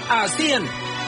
อาเซียน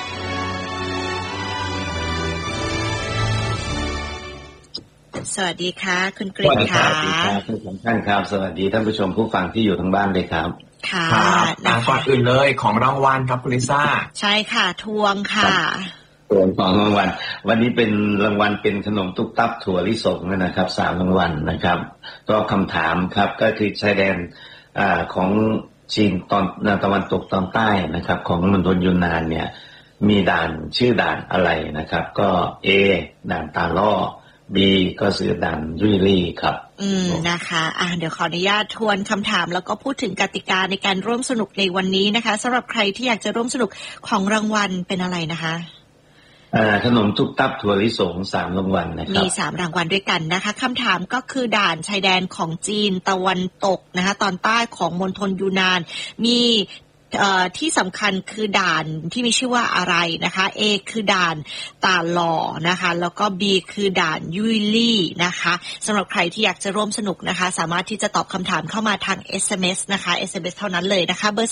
สวัสดีค่ะคุณกฤษค่ะสวัสดีครับทุกท่านครับสวัสดีท่านผู้ชมผู้ฟังที่อยู่ทางบ้านเลยครับค่ะก่อนอื่นเลยของรางวัลครับคุณลิซ่าใช่ค่ะทวงค่ะส่วนของรางวัลวันนี้เป็นรางวัลเป็นขนมตุ๊กตับถั่วลิสงนะครับ3รางวัลนะครับก็คำถามครับก็คือชายแดนของจีนตอนตะวันตกตอนใต้นะครับของมณฑลยูนนานเนี่ยมีด่านชื่อด่านอะไรนะครับก็ A ด่านตาล่อB ก็คือด่านยุยลี่ครับนะคะเดี๋ยวขออนุญาตทวนคำถามแล้วก็พูดถึงกติกาในการร่วมสนุกในวันนี้นะคะสำหรับใครที่อยากจะร่วมสนุกของรางวัลเป็นอะไรนะคะขนมตุ๊กตับถั่วลิสง3รางวัลนะครับมี3รางวัลด้วยกันนะคะคำถามก็คือด่านชายแดนของจีนตะวันตกนะคะตอนใต้ของมณฑลยูนนานมีที่สำคัญคือด่านที่มีชื่อว่าอะไรนะคะ A คือด่านตาหล่อนะคะแล้วก็ B คือด่านยุยลี่นะคะสำหรับใครที่อยากจะร่วมสนุกนะคะสามารถที่จะตอบคำถามเข้ามาทาง SMS นะคะ SMS เท่านั้นเลยนะคะเบอร์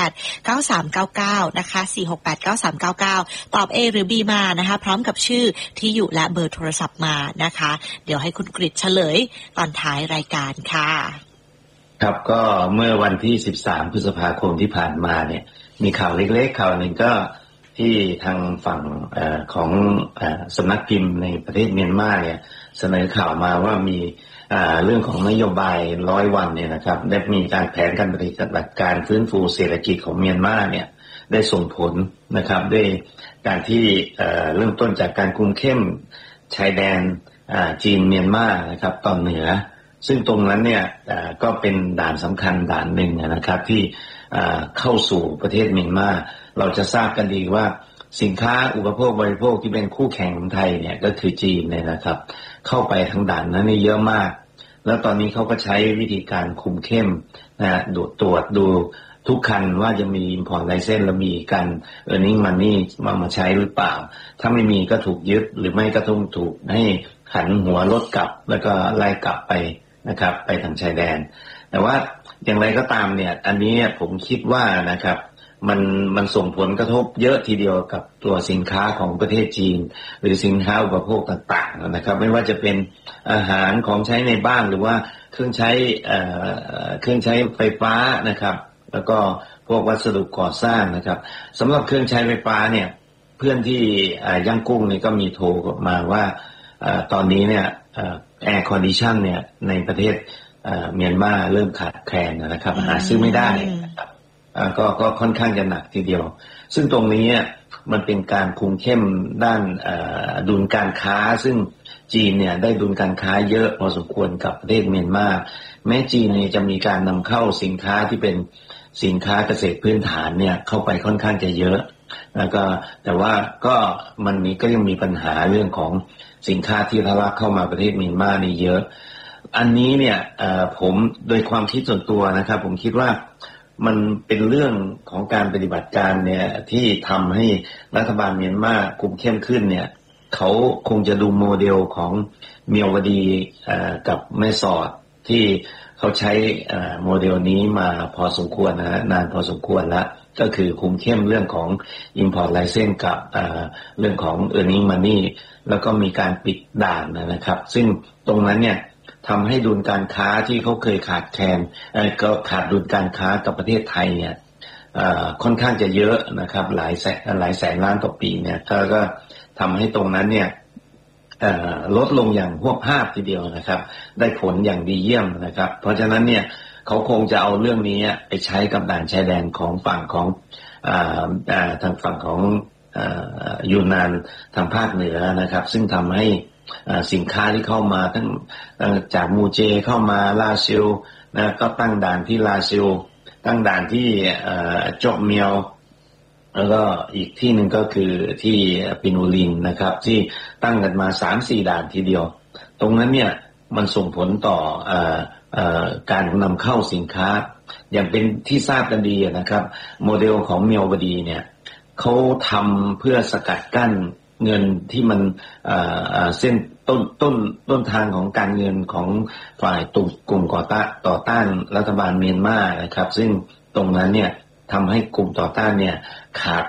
4689399นะคะ4689399ตอบ A หรือ B มานะคะพร้อมกับชื่อที่อยู่และเบอร์โทรศัพท์มานะคะเดี๋ยวให้คุณกฤษเฉลยตอนท้ายรายการค่ะครับก็เมื่อวันที่13พฤษภาคมที่ผ่านมาเนี่ยมีข่าวเล็กๆข่าวหนึ่งก็ที่ทางฝั่งของสำนักพิมพ์ในประเทศเมียนมาเนี่ยเสนอข่าวมาว่ามีเรื่องของนโยบาย100 วันเนี่ยนะครับได้มีการแผนการปฏิบัติการฟื้นฟูเศรษฐกิจของเมียนมาเนี่ยได้ส่งผลนะครับด้วยการที่เริ่มต้นจากการคุมเข้มชายแดนจีนเมียนมานะครับตอนเหนือซึ่งตรงนั้นเนี่ยก็เป็นด่านสำคัญด่านหนึ่งนะครับที่เข้าสู่ประเทศเมียนมาเราจะทราบกันดีว่าสินค้าอุปโภคบริโภคที่เป็นคู่แข่งของไทยเนี่ยก็คือจีนเนี่ยนะครับเข้าไปทางด่านนั้นนี่เยอะมากแล้วตอนนี้เขาก็ใช้วิธีการคุมเข้มนะตรวจดูทุกคันว่าจะมี import license และมีการ earning money มาใช้หรือเปล่าถ้าไม่มีก็ถูกยึดหรือไม่ก็ต้องถูกให้หันหัวรถกลับแล้วก็ไล่กลับไปนะครับไปทางชายแดนแต่ว่าอย่างไรก็ตามเนี่ยอันนี้ผมคิดว่านะครับมันส่งผลกระทบเยอะทีเดียวกับตัวสินค้าของประเทศจีนหรือสินค้าอุปโภคต่างๆนะครับไม่ว่าจะเป็นอาหารของใช้ในบ้านหรือว่าเครื่องใช้ไฟฟ้านะครับแล้วก็พวกวัสดุก่อสร้างนะครับสำหรับเครื่องใช้ไฟฟ้าเนี่ยเพื่อนที่ย่างกุ้งนี่ก็มีโทรมาว่าตอนนี้เนี่ยแอร์คอนดิชันเนี่ยในประเทศเมียนมาเริ่มขาดแคลนนะครับหาซื้อไม่ได้นะครับก็ค่อนข้างจะหนักทีเดียวซึ่งตรงนี้มันเป็นการคุมเข้มด้านดุลการค้าซึ่งจีนเนี่ยได้ดุลการค้าเยอะพอสมควรกับประเทศเมียนมาแม้จีนเนี่ยจะมีการนำเข้าสินค้าที่เป็นสินค้าเกษตรพื้นฐานเนี่ยเข้าไปค่อนข้างจะเยอะแล้วก็แต่ว่าก็มันก็ยังมีปัญหาเรื่องของสินค้าที่ทะลักเข้ามาประเทศเมียนมานี่เยอะอันนี้เนี่ยผมโดยความคิดส่วนตัวนะครับผมคิดว่ามันเป็นเรื่องของการปฏิบัติการเนี่ยที่ทำให้รัฐบาลเมียนมาคุมเข้มขึ้นเนี่ยเขาคงจะดูโมเดลของเมียวดีกับแม่สอดที่เขาใช้โมเดลนี้มาพอสมควรนะนานพอสมควรแล้วก็คือคุมเข้มเรื่องของ import license กับเรื่องของ earning money แล้วก็มีการปิดด่านนะครับซึ่งตรงนั้นเนี่ยทำให้ดุลการค้าที่เขาเคยขาดแคลนก็ขาดดุลการค้ากับประเทศไทยเนี่ยค่อนข้างจะเยอะนะครับหลายแสนล้านต่อปีเนี่ยก็ทำให้ตรงนั้นเนี่ยลดลงอย่างหวบภาพทีเดียวนะครับได้ผลอย่างดีเยี่ยมนะครับเพราะฉะนั้นเนี่ยเขาคงจะเอาเรื่องนี้ไปใช้กับด่านชายแดนของฝั่งของทางฝั่งของยูนนานทางภาคเหนือนะครับซึ่งทำให้สินค้าที่เข้ามาทั้งจากมูเจเข้ามาลาซิลนะก็ตั้งด่านที่ลาซิลตั้งด่านที่จอกเมียวแล้วก็อีกที่หนึ่งก็คือที่ปินูลินนะครับที่ตั้งกันมา 3-4 ด่านทีเดียวตรงนั้นเนี่ยมันส่งผลต่อการนำเข้าสินค้าอย่างเป็นที่ทราบกันดีนะครับโมเดลของเมียวดีเนี่ยเขาทำเพื่อสกัดกั้นเงินที่มันเส้นต้นทางของการเงินของฝ่ายกลุ่มต่อต้านรัฐบาลเมียนมานะครับซึ่งตรงนั้นเนี่ยทำให้กลุ่มต่อต้านเนี่ยขาด